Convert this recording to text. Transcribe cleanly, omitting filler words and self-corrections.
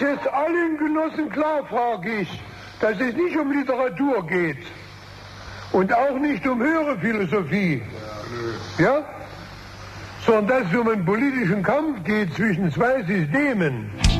ist jetzt allen Genossen klar, frage ich, dass es nicht um Literatur geht und auch nicht um höhere Philosophie, ja? Sondern dass es um einen politischen Kampf geht zwischen zwei Systemen.